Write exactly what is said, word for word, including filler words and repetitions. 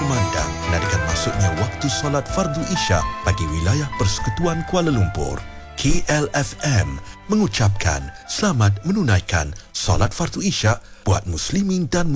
berkumandang menandakan masuknya waktu solat fardu Isyak bagi wilayah Persekutuan Kuala Lumpur. K L F M mengucapkan selamat menunaikan solat fardu Isyak buat muslimin dan